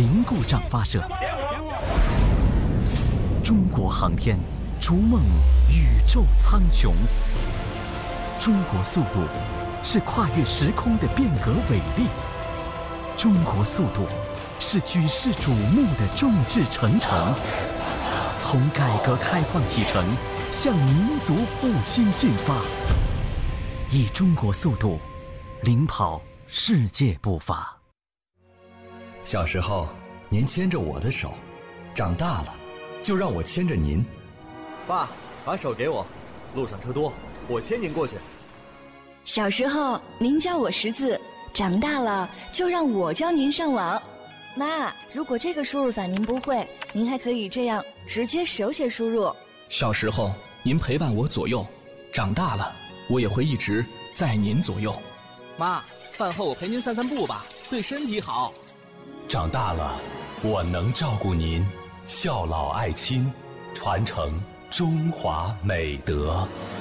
零故障发射。中国航天逐梦宇宙苍穹。中国速度是跨越时空的变革伟力。中国速度是举世瞩目的众志成城。从改革开放启程，向民族复兴进发，以中国速度领跑世界步伐。 小时候，您牵着我的手，长大了，就让我牵着您。 爸，把手给我，路上车多，我牵您过去。 小时候，您教我识字，长大了就让我教您上网。妈，如果这个输入法您不会，您还可以这样直接手写输入。 小时候您陪伴我左右，长大了我也会一直在您左右。 妈，饭后我陪您散散步吧，对身体好。 长大了我能照顾您，孝老爱亲，传承中华美德。